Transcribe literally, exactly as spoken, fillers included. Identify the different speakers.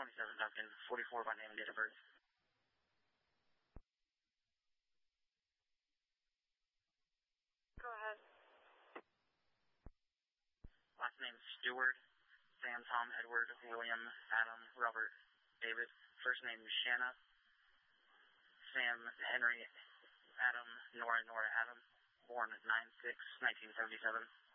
Speaker 1: twenty-seven Duncan, forty-four by name and date of birth.
Speaker 2: Go ahead.
Speaker 1: Last name Stewart, Sam, Tom, Edward, William, Adam, Robert, David. First name Shanna, Sam, Henry, Adam, Nora, Nora, Adam. Born nine six nineteen seventy-seven.